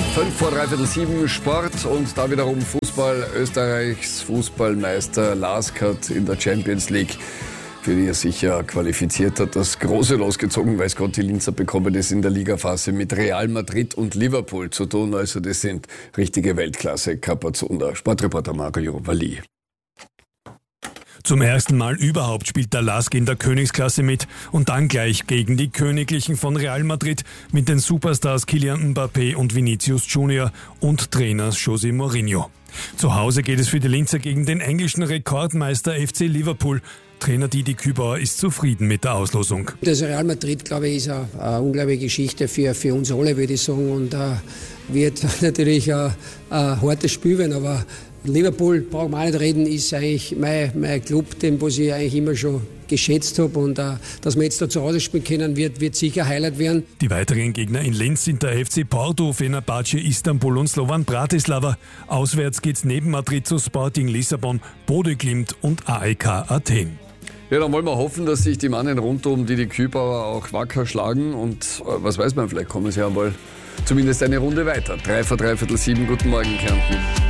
5:03 Sport und da wiederum Fußball. Österreichs Fußballmeister LASK hat in der Champions League, für die er sich ja qualifiziert hat, das Große losgezogen. Weiß Gott, die Linzer bekommen es in der Ligaphase mit Real Madrid und Liverpool zu tun. Also das sind richtige Weltklasse-Kapazunder. Sportreporter Mario Valli. Zum ersten Mal überhaupt spielt der LASK in der Königsklasse mit und dann gleich gegen die Königlichen von Real Madrid mit den Superstars Kylian Mbappé und Vinicius Junior und Trainer José Mourinho. Zu Hause geht es für die Linzer gegen den englischen Rekordmeister FC Liverpool. Trainer Didi Kübauer ist zufrieden mit der Auslosung. Das Real Madrid, glaube ich, ist eine unglaubliche Geschichte für uns alle, würde ich sagen. Und wird natürlich ein hartes Spiel werden, aber Liverpool, brauchen wir auch nicht reden, ist eigentlich mein Club, den was ich eigentlich immer schon geschätzt habe. Und dass wir jetzt da zu Hause spielen können, wird sicher Highlight werden. Die weiteren Gegner in Linz sind der FC Porto, Fenerbahce, Istanbul und Slovan Bratislava. Auswärts geht's neben Madrid zu Sporting Lissabon, Bodø Glimt und AEK Athen. Ja, dann wollen wir hoffen, dass sich die Mannen rund um Didi Kübauer auch wacker schlagen. Und was weiß man, vielleicht kommen sie ja mal zumindest eine Runde weiter. 6:03, guten Morgen Kärnten.